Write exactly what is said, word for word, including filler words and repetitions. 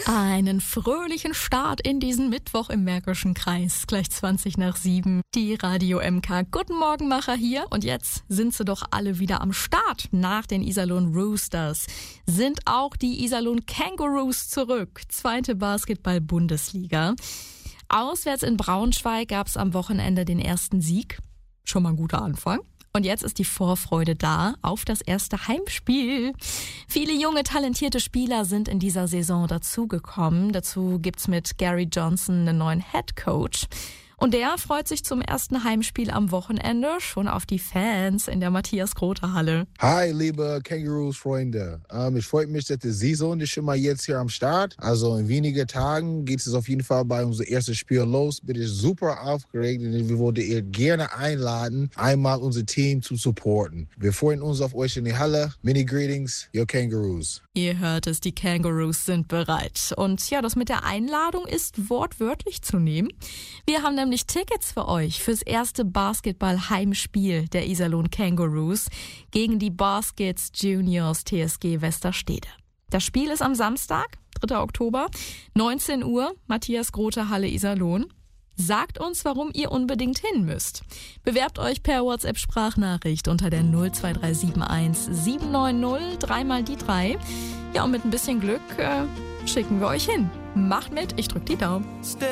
Einen fröhlichen Start in diesen Mittwoch im Märkischen Kreis. Gleich zwanzig nach sieben. Die Radio M K Guten Morgenmacher hier. Und jetzt sind sie doch alle wieder am Start. Nach den Iserlohn Roosters sind auch die Iserlohn Kangaroos zurück. Zweite Basketball-Bundesliga. Auswärts in Braunschweig gab es am Wochenende den ersten Sieg. Schon mal ein guter Anfang. Und jetzt ist die Vorfreude da auf das erste Heimspiel. Viele junge, talentierte Spieler sind in dieser Saison dazugekommen. Dazu gibt's mit Gary Johnson einen neuen Head Coach. Und der freut sich zum ersten Heimspiel am Wochenende schon auf die Fans in der Matthias-Grote-Halle. Hi, liebe Kangaroos-Freunde. Ähm, ich freue mich, dass die Saison ist schon mal jetzt hier am Start. Also in wenigen Tagen geht es auf jeden Fall bei unserem ersten Spiel los. Bin ich super aufgeregt und wir würden ihr gerne einladen, einmal unser Team zu supporten. Wir freuen uns auf euch in die Halle. Many greetings, your Kangaroos. Ihr hört es, die Kangaroos sind bereit. Und ja, das mit der Einladung ist wortwörtlich zu nehmen. Wir haben nämlich Tickets für euch fürs erste Basketball-Heimspiel der Iserlohn Kangaroos gegen die Baskets Juniors T S G Westerstede. Das Spiel ist am Samstag, dritter Oktober, neunzehn Uhr, Matthias-Grote-Halle Iserlohn. Sagt uns, warum ihr unbedingt hin müsst. Bewerbt euch per WhatsApp-Sprachnachricht unter der null zwei drei sieben eins sieben neun null drei mal die drei. Ja, und mit ein bisschen Glück äh, schicken wir euch hin. Macht mit, ich drück die Daumen.